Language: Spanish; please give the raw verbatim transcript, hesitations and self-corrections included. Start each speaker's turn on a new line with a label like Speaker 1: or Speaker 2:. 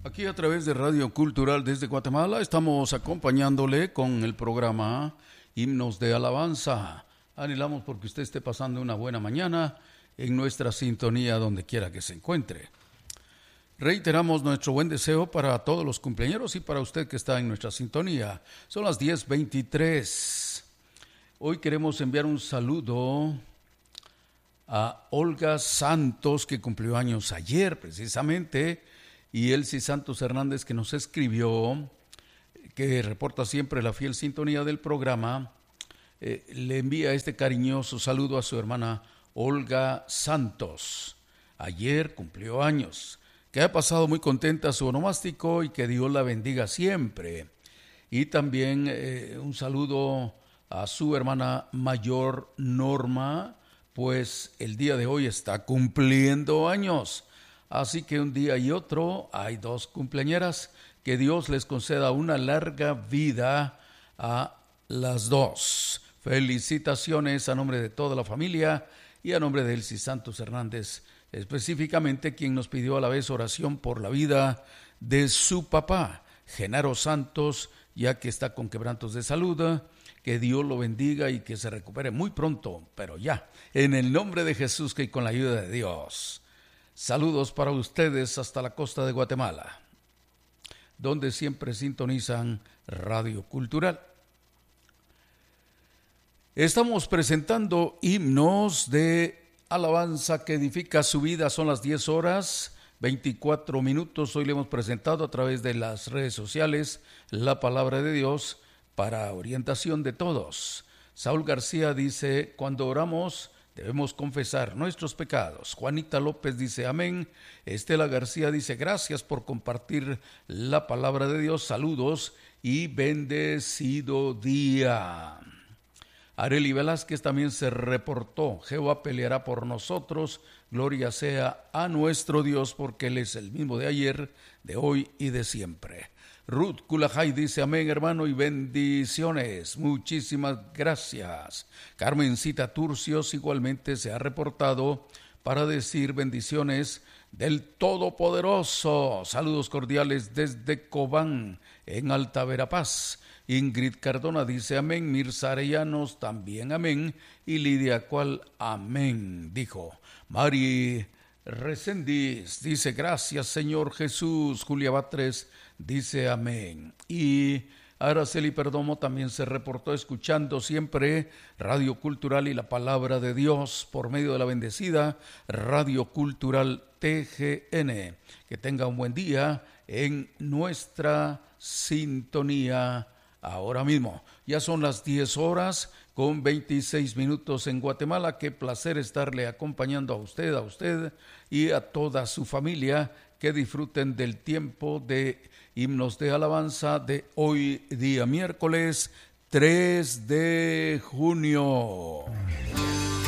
Speaker 1: Aquí a través de Radio Cultural desde Guatemala estamos acompañándole con el programa Himnos de Alabanza. Anhelamos porque usted esté pasando una buena mañana en nuestra sintonía donde quiera que se encuentre. Reiteramos nuestro buen deseo para todos los cumpleañeros y para usted que está en nuestra sintonía. Son las diez veintitrés. Hoy queremos enviar un saludo a Olga Santos, que cumplió años ayer precisamente, y Elsie Santos Hernández, que nos escribió, que reporta siempre la fiel sintonía del programa. Eh, le envía este cariñoso saludo a su hermana Olga Santos. Ayer cumplió años. Que ha pasado muy contenta su onomástico y que Dios la bendiga siempre. Y también eh, un saludo a su hermana mayor Norma, pues el día de hoy está cumpliendo años. Así que un día y otro hay dos cumpleañeras. Que Dios les conceda una larga vida a las dos. Felicitaciones a nombre de toda la familia y a nombre de Elsie Santos Hernández, específicamente quien nos pidió a la vez oración por la vida de su papá, Genaro Santos, ya que está con quebrantos de salud. Que Dios lo bendiga y que se recupere muy pronto, pero ya, en el nombre de Jesús, que con la ayuda de Dios. Saludos para ustedes hasta la costa de Guatemala, donde siempre sintonizan Radio Cultural. Estamos presentando himnos de alabanza que edifica su vida. Son las diez horas, veinticuatro minutos. Hoy le hemos presentado a través de las redes sociales la palabra de Dios para orientación de todos. Saúl García dice, cuando oramos debemos confesar nuestros pecados. Juanita López dice, amén. Estela García dice, gracias por compartir la palabra de Dios. Saludos y bendecido día. Areli Velázquez también se reportó, Jehová peleará por nosotros, gloria sea a nuestro Dios, porque Él es el mismo de ayer, de hoy y de siempre. Ruth Kulajay dice, amén hermano y bendiciones, muchísimas gracias. Carmencita Turcios igualmente se ha reportado para decir bendiciones del Todopoderoso. Saludos cordiales desde Cobán, en Alta Verapaz. Ingrid Cardona dice amén, Mirza Arellanos también amén, y Lidia Cual amén, dijo. Mari Resendiz dice gracias Señor Jesús. Julia Batres dice amén. Y Araceli Perdomo también se reportó escuchando siempre Radio Cultural y la Palabra de Dios por medio de la bendecida Radio Cultural T G N. Que tenga un buen día en nuestra sintonía. Ahora mismo, ya son las diez horas con veintiséis minutos en Guatemala. Qué placer estarle acompañando a usted, a usted y a toda su familia. Que disfruten del tiempo de himnos de alabanza de hoy día miércoles tres de junio.